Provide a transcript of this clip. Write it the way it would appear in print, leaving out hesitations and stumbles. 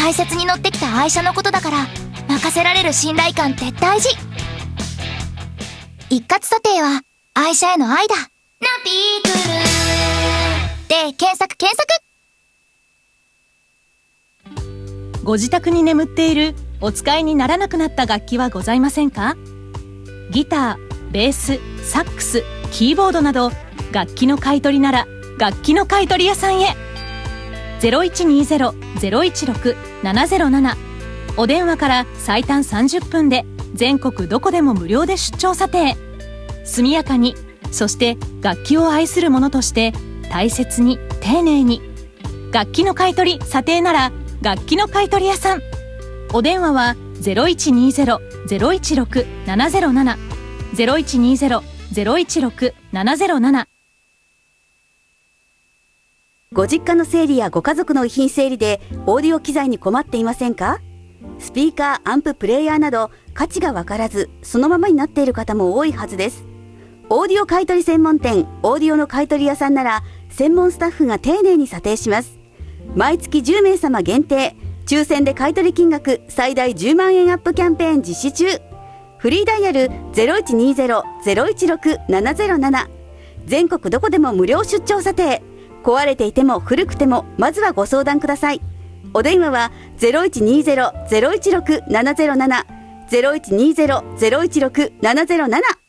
大切に乗ってきた愛車のことだから、任せられる信頼感って大事。一括査定は愛車への愛だ。ナピークルで検索。 ご自宅に眠っているお使いにならなくなった楽器はございませんか？ギター、ベース、サックス、キーボードなど楽器の買い取りなら楽器の買い取り屋さんへ。0120-016-707 お電話から最短30分で全国どこでも無料で出張査定。速やかに、そして楽器を愛する者として大切に丁寧に。楽器の買い取り査定なら楽器の買い取り屋さん。お電話は 0120-016-707 0120-016-707。 ご実家の整理やご家族の遺品整理でオーディオ機材に困っていませんか？スピーカー、アンプ、プレイヤーなど価値がわからずそのままになっている方も多いはずです。オーディオ買取専門店オーディオの買取屋さんなら専門スタッフが丁寧に査定します。毎月10名様限定抽選で買取金額最大10万円アップキャンペーン実施中。フリーダイヤル 0120-016-707 全国どこでも無料出張査定。壊れていても古くてもまずはご相談ください。お電話は 0120-016-707 0120-016-707